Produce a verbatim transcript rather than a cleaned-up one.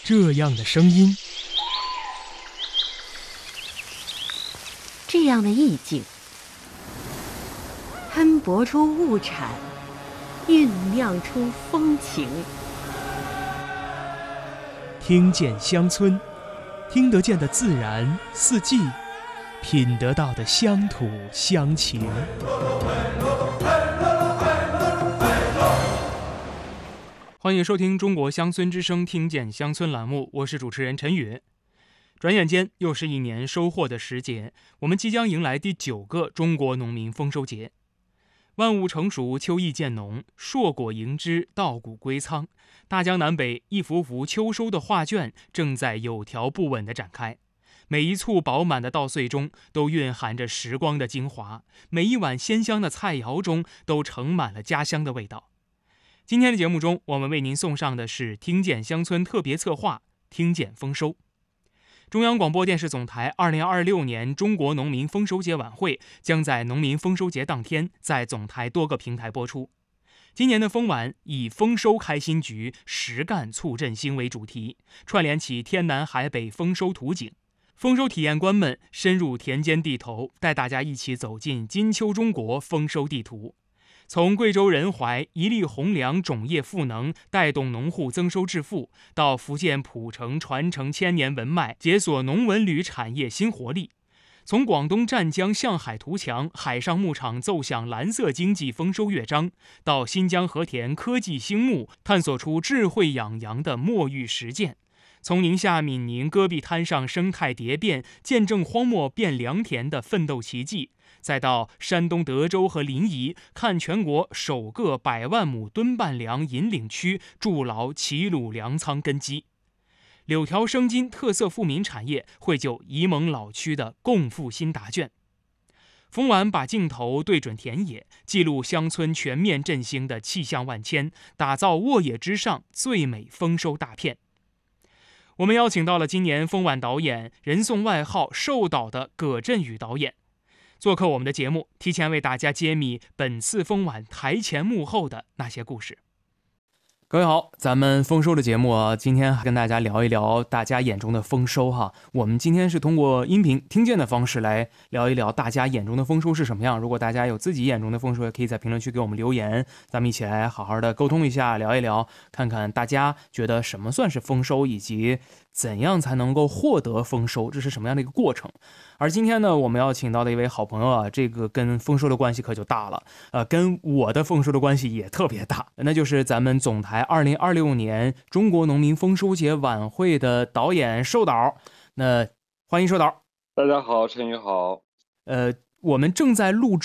这样的声音， 这样的意境，摊薄出物产，酝酿出风情。 听见乡村，听得见的自然四季，品得到的乡土乡情。 欢迎收听中国乡村之声听见乡村栏目，我是主持人陈宇。转眼间又是一年收获的时节，我们即将迎来第九个中国农民丰收节。万物成熟，秋意渐浓，硕果盈枝，稻谷归仓。大江南北，一幅幅秋收的画卷正在有条不紊地展开。每一簇饱满的稻穗中都蕴含着时光的精华，每一碗鲜香的菜肴中都盛满了家乡的味道。今天的节目中，我们为您送上的是听见乡村特别策划听见丰收。中央广播电视总台二零二六年中国农民丰收节晚会将在农民丰收节当天在总台多个平台播出。今年的丰晚以丰收开新局，实干促振兴为主题，串联起天南海北丰收图景。丰收体验官们深入田间地头，带大家一起走进金秋中国丰收地图。从贵州仁怀一粒红粮种业赋能，带动农户增收致富，到福建浦城传承千年文脉，解锁农文旅产业新活力；从广东湛江向海图强海上牧场奏响蓝色经济丰收乐章，到新疆和田科技兴牧，探索出智慧养羊的墨玉实践；从宁夏闽宁戈壁滩上生态蝶变，见证荒漠变良田的奋斗奇迹，再到山东德州和临沂，看全国首个百万亩吨半粮引领区筑牢齐鲁粮仓根基。柳条生津特色富民产业绘就沂蒙老区的共富新答卷。丰晚把镜头对准田野，记录乡村全面振兴的气象万千，打造沃野之上最美丰收大片。我们邀请到了今年丰晚导演，人送外号寿导的葛振宇导演做客我们的节目，提前为大家揭秘本次丰晚台前幕后的那些故事。各位好，咱们丰收的节目啊，今天跟大家聊一聊大家眼中的丰收哈。我们今天是通过音频听见的方式来聊一聊大家眼中的丰收是什么样。如果大家有自己眼中的丰收，也可以在评论区给我们留言，咱们一起来好好的沟通一下，聊一聊，看看大家觉得什么算是丰收，以及怎样才能够获得丰收，这是什么样的一个过程。而今天呢，我们要请到的一位好朋友啊，这个跟丰收的关系可就大了，呃，跟我的丰收的关系也特别大，那就是咱们总台二零二六年中国农民丰收节晚会的导演寿导。那欢迎寿导。 大家好，陈宇好。 呃，我们正在录